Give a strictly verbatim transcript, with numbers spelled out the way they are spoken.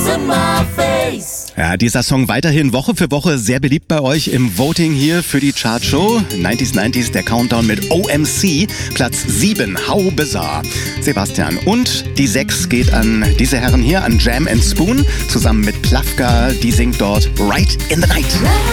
in my face. Ja, dieser Song weiterhin Woche für Woche sehr beliebt bei euch im Voting hier für die Chartshow. neunziger neunziger, der Countdown mit O M C. Platz sieben, How Bizarre. Sebastian. Und die sechs geht an diese Herren hier, an Jam and Spoon, zusammen mit Plafka. Die singt dort Right in the Night.